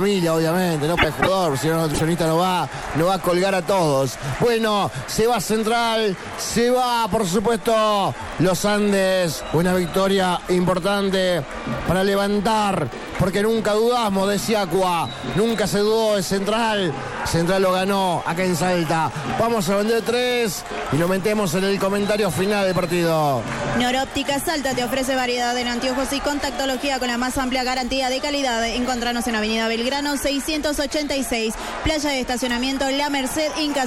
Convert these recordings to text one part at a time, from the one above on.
familia, obviamente, no para el jugador, si no, el nutricionista no va a colgar a todos. Bueno, se va Central, se va, por supuesto, los Andes. Una victoria importante para levantar, porque nunca dudamos de Siacua, nunca se dudó de Central. Central lo ganó acá en Salta. Vamos a vender 3 y nos metemos en el comentario final del partido. Noróptica Salta te ofrece variedad en anteojos y contactología con la más amplia garantía de calidad. Encontranos en Avenida Belgrano 686, playa de estacionamiento La Merced, Inca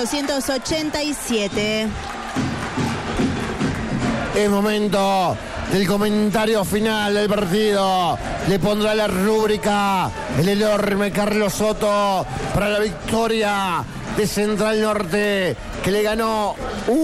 0887. Es momento del comentario final del partido. Le pondrá la rúbrica el enorme Carlos Soto para la victoria de Central Norte, que le ganó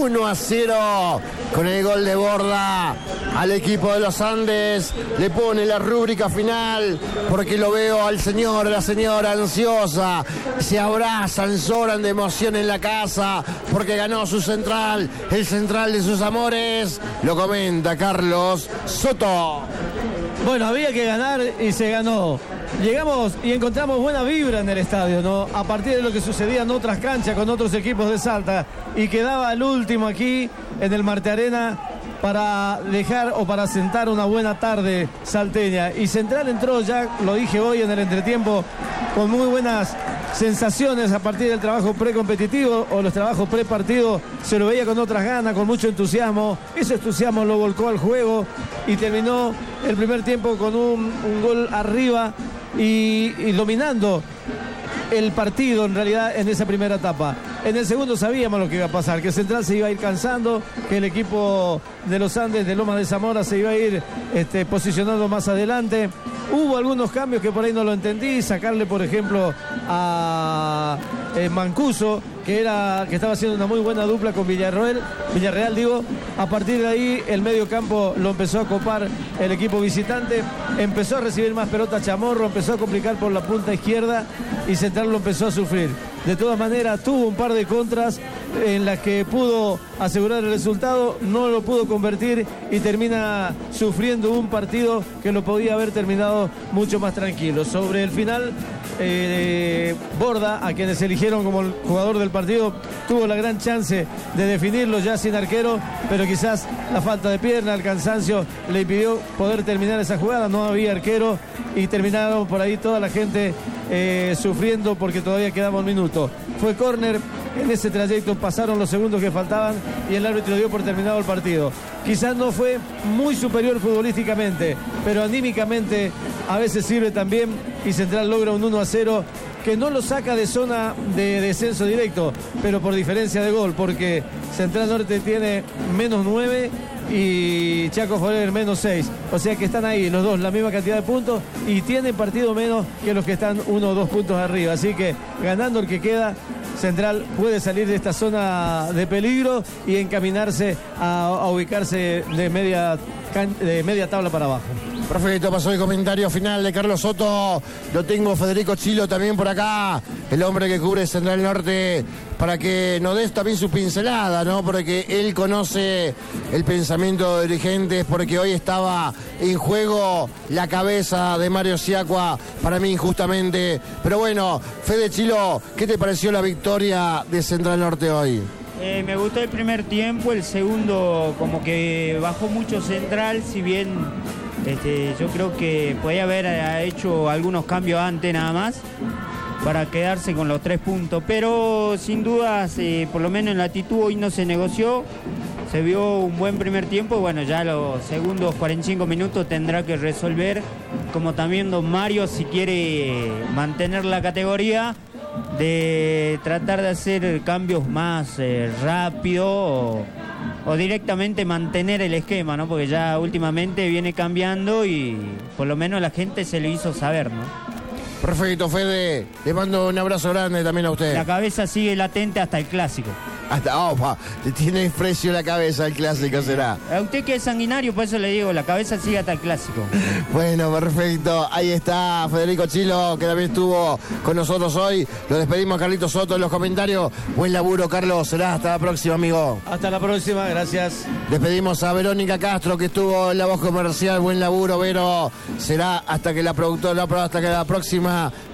1-0 con el gol de Borda al equipo de los Andes. Le pone la rúbrica final porque lo veo al señor, a la señora ansiosa. Se abrazan, lloran de emoción en la casa porque ganó su Central, el Central de sus amores. Lo comenta Carlos Soto. Bueno, había que ganar y se ganó. Llegamos y encontramos buena vibra en el estadio, ¿no? A partir de lo que sucedía en otras canchas con otros equipos de Salta, y quedaba el último aquí en el Marte Arena para dejar o para sentar una buena tarde salteña. Y Central entró, ya lo dije hoy en el entretiempo, con muy buenas sensaciones a partir del trabajo precompetitivo o los trabajos prepartido. Se lo veía con otras ganas, con mucho entusiasmo. Ese entusiasmo lo volcó al juego y terminó el primer tiempo con un gol arriba y dominando el partido en realidad en esa primera etapa. En el segundo sabíamos lo que iba a pasar, que Central se iba a ir cansando, que el equipo de los Andes de Lomas de Zamora se iba a ir posicionando más adelante. Hubo algunos cambios que por ahí no lo entendí, sacarle por ejemplo a Mancuso, que estaba haciendo una muy buena dupla con Villarreal. A partir de ahí el medio campo lo empezó a copar el equipo visitante, empezó a recibir más pelota Chamorro, empezó a complicar por la punta izquierda y Central lo empezó a sufrir. De todas maneras tuvo un par de contras en las que pudo asegurar el resultado, no lo pudo convertir y termina sufriendo un partido que lo podía haber terminado mucho más tranquilo. Sobre el final, Borda, a quienes eligieron como el jugador del partido, tuvo la gran chance de definirlo ya sin arquero, pero quizás la falta de pierna, el cansancio le impidió poder terminar esa jugada. No había arquero y terminaron por ahí toda la gente sufriendo porque todavía quedaba un minuto. Fue córner, en ese trayecto pasaron los segundos que faltaban y el árbitro dio por terminado el partido. Quizás no fue muy superior futbolísticamente, pero anímicamente a veces sirve también y Central logra un 1-0 que no lo saca de zona de descenso directo, pero por diferencia de gol, porque Central Norte tiene -9 y Chaco Forever -6. O sea que están ahí los dos, la misma cantidad de puntos y tienen partido menos que los que están 1 o 2 puntos arriba. Así que ganando el que queda, Central puede salir de esta zona de peligro y encaminarse a ubicarse de media tabla para abajo. Perfecto, pasó el comentario final de Carlos Soto. Lo tengo Federico Chilo también por acá, el hombre que cubre Central Norte, para que nos des también su pincelada, ¿no? Porque él conoce el pensamiento de dirigentes, porque hoy estaba en juego la cabeza de Mario Siacua, para mí injustamente. Pero bueno, Fede Chilo, ¿qué te pareció la victoria de Central Norte hoy? Me gustó el primer tiempo, el segundo como que bajó mucho Central, si bien yo creo que podía haber hecho algunos cambios antes nada más para quedarse con los 3 puntos, pero sin dudas, por lo menos en la actitud hoy no se negoció, se vio un buen primer tiempo, bueno, ya los segundos 45 minutos tendrá que resolver, como también don Mario, si quiere mantener la categoría, de tratar de hacer cambios más rápido o directamente mantener el esquema, ¿no? Porque ya últimamente viene cambiando y por lo menos la gente se lo hizo saber, ¿no? Perfecto, Fede. Le mando un abrazo grande también a usted. La cabeza sigue latente hasta el clásico. Te tiene precio la cabeza el clásico, será. A usted que es sanguinario, por eso le digo, la cabeza sigue hasta el clásico. Bueno, perfecto. Ahí está Federico Chilo, que también estuvo con nosotros hoy. Lo despedimos a Carlitos Soto en los comentarios. Buen laburo, Carlos. Será hasta la próxima, amigo. Hasta la próxima, gracias. Despedimos a Verónica Castro, que estuvo en la voz comercial. Buen laburo, Vero. Será hasta que la productora, hasta que la próxima.